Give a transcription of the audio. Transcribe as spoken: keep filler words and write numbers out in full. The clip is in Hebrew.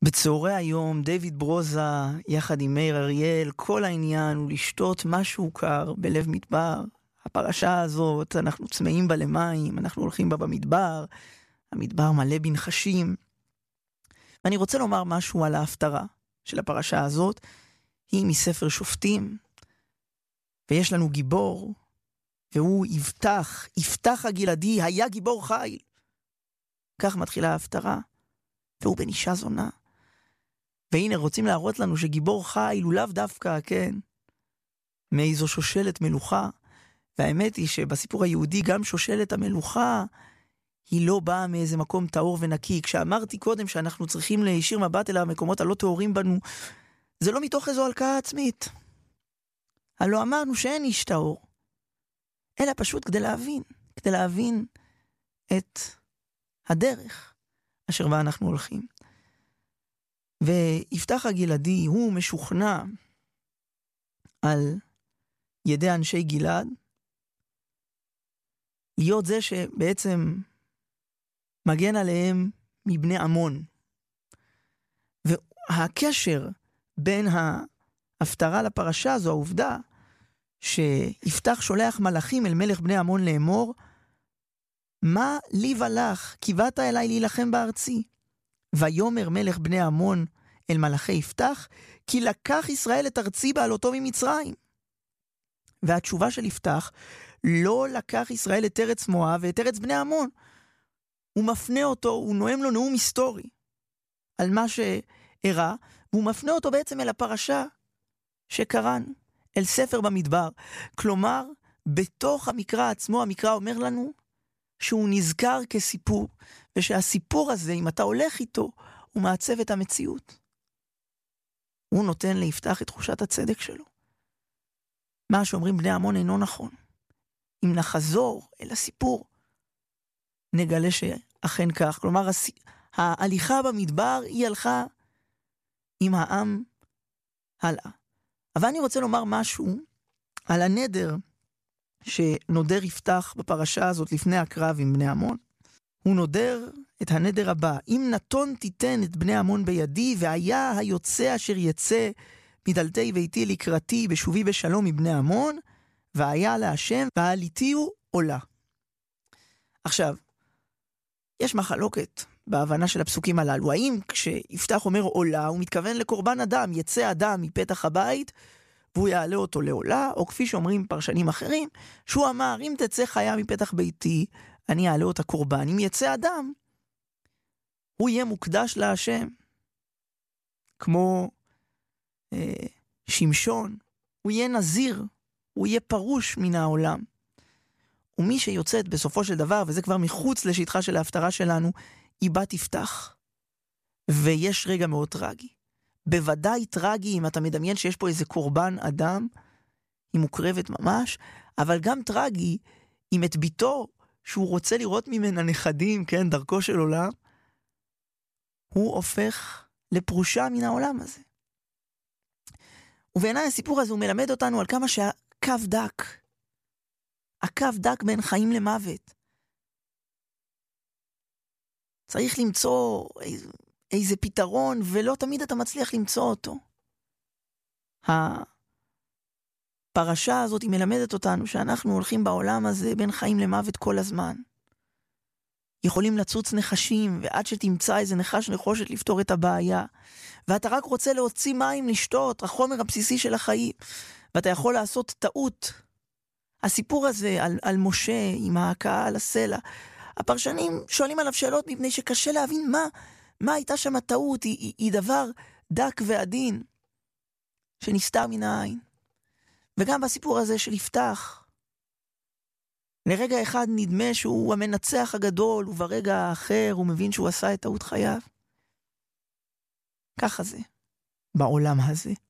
בצהרי היום, דיוויד ברוזה, יחד עם מאיר אריאל, כל העניין הוא לשתות משהו קר בלב מדבר. הפרשה הזאת, אנחנו צמאים בה למים, אנחנו הולכים בה במדבר, המדבר מלא בנחשים. ואני רוצה לומר משהו על ההפטרה של הפרשה הזאת. היא מספר שופטים, ויש לנו גיבור, והוא יפתח, יפתח הגלעדי, היה גיבור חיל. כך מתחילה ההפטרה, והוא בן אישה זונה. והנה רוצים להראות לנו שגיבור חיל הוא לאו דווקא, כן, מאיזו שושלת מלוכה. והאמת היא שבסיפור היהודי גם שושלת המלוכה היא לא באה מאיזה מקום טהור ונקי. כשאמרתי קודם שאנחנו צריכים להישיר מבט אל המקומות הלא טהורים בנו, זה לא מתוך איזו הלקאה עצמית. הלא אמרנו שאין איש טהור, אלא פשוט כדי להבין, כדי להבין את הדרך אשר בה אנחנו הולכים. ויפתח הגלעדי הוא משוכנע על ידי אנשי גלעד להיות זה שבעצם מגן עליהם מבני עמון. והקשר בין ההפטרה לפרשה זו העובדה שיפתח שולח מלאכים אל מלך בני עמון לאמור, מה לי ולך, כי באת אליי להילחם בארצי. ויומר מלך בני עמון אל מלאכי יפתח, כי לקח ישראל את ארצי בעלותו ממצרים. והתשובה של יפתח, לא לקח ישראל את ארץ מואב ואת ארץ בני עמון. הוא מפנה אותו, הוא נואם לו נאום היסטורי על מה שאירע, והוא מפנה אותו בעצם אל הפרשה שקראנו, אל ספר במדבר. כלומר, בתוך המקרא עצמו, המקרא אומר לנו שהוא נזכר כסיפור, ושהסיפור הזה, אם אתה הולך איתו, הוא מעצב את המציאות. הוא נותן ליפתח את תחושת הצדק שלו. מה שאומרים בני עמון אינו נכון. אם נחזור אל הסיפור, נגלה שאכן כך. כלומר, ההליכה במדבר היא הלכה עם העם הלאה. אבל אני רוצה לומר משהו על הנדר שנודר יפתח בפרשה הזאת לפני הקרב עם בני עמון. הוא נודר את הנדר הבא, אם נתון תיתן את בני עמון בידי, והיה היוצא אשר יצא מדלתי ביתי לקראתי בשובי בשלום מבני עמון, והיה להשם ועליתי הוא עולה. עכשיו, יש מחלוקת בהבנה של הפסוקים הללו. האם כשיפתח אומר עולה, הוא מתכוון לקורבן אדם, יצא אדם מפתח הבית, והוא יעלה אותו לעולה, או כפי שאומרים פרשנים אחרים, שהוא אמר, אם תצא חיה מפתח ביתי, אני אעלה אותה קורבן. אם יצא אדם, הוא יהיה מוקדש להשם. כמו אה, שמשון, הוא יהיה נזיר, הוא יהיה פרוש מן העולם. ומי שיוצאת בסופו של דבר, וזה כבר מחוץ לשטחה של ההפטרה שלנו, היא בת יפתח. ויש רגע מאוד טרגי. בוודאי טרגי אם אתה מדמיין שיש פה איזה קורבן אדם, היא מוקרבת ממש, אבל גם טרגי אם את ביתו, שהוא רוצה לראות ממנה נכדים, כן, דרכו של עולם, הוא הופך לפרושה מן העולם הזה. ובעיניי הסיפור הזה הוא מלמד אותנו על כמה שהקו דק, הקו דק בין חיים למוות. צריך למצוא איזה, איזה פתרון, ולא תמיד אתה מצליח למצוא אותו. הפרשה הזאת היא מלמדת אותנו שאנחנו הולכים בעולם הזה בין חיים למוות כל הזמן. יכולים לצוץ נחשים, ועד שתמצא איזה נחש נחושת לפתור את הבעיה. ואתה רק רוצה להוציא מים לשתות, החומר הבסיסי של החיים. ואתה יכול לעשות טעות. הסיפור הזה על, על משה עם ההקאה על הסלע, הפרשנים שואלים עליו שאלות מפני שקשה להבין מה, מה הייתה שם הטעות. היא, היא, היא דבר דק ועדין שנסתר מן העין. וגם בסיפור הזה של יפתח, לרגע אחד נדמה שהוא המנצח הגדול, וברגע האחר הוא מבין שהוא עשה את טעות חייו. ככה זה בעולם הזה.